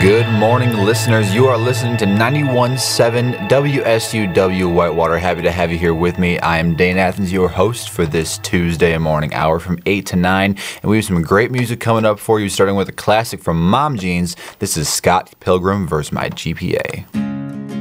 Good morning, listeners. You are listening to 91.7 WSUW Whitewater. Happy to have you here with me. I am Dane Athens, your host for this Tuesday morning hour from 8 to 9. And we have some great music coming up for you, starting with a classic from Mom Jeans. This is Scott Pilgrim vs. My GPA.